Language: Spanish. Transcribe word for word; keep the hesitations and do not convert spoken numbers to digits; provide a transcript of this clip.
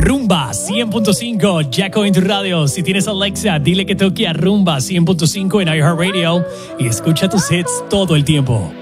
Rumba cien punto cinco, Jacko en tu radio. Si tienes Alexa, dile que toque a Rumba cien punto cinco en iHeartRadio y escucha tus hits todo el tiempo.